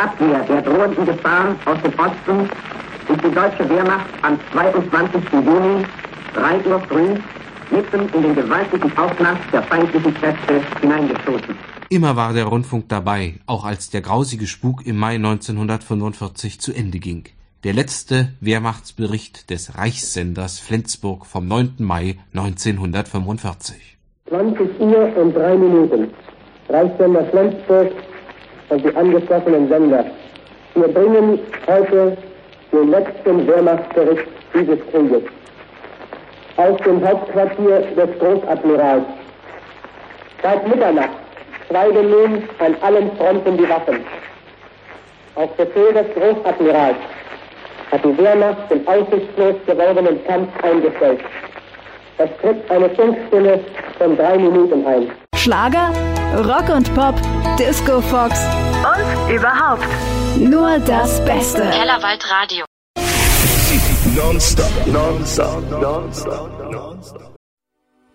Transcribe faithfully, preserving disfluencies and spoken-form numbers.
Abwehr der drohenden Gefahr aus dem Osten ist die deutsche Wehrmacht am zweiundzwanzigsten Juni, drei Uhr früh, mitten in den gewaltigen Aufmarsch der feindlichen Kräfte hineingestoßen. Immer war der Rundfunk dabei, auch als der grausige Spuk im Mai neunzehnhundertfünfundvierzig zu Ende ging. Der letzte Wehrmachtsbericht des Reichssenders Flensburg vom neunten Mai neunzehnhundertfünfundvierzig. zwanzig Uhr und drei Minuten. Reichssender Flensburg und die angeschlossenen Sender. Wir bringen heute den letzten Wehrmachtsbericht dieses Krieges. Aus dem Hauptquartier des Großadmirals. Seit Mitternacht schweigen nun an allen Fronten die Waffen. Auf Befehl des Großadmirals hat die Wehrmacht den aussichtslos gewordenen Kampf eingestellt. Es tritt eine Funkstille von drei Minuten ein. Schlager, Rock und Pop, Disco Fox und überhaupt nur das Beste. Kellerwald Radio. Non-stop, non-stop, non-stop, non-stop.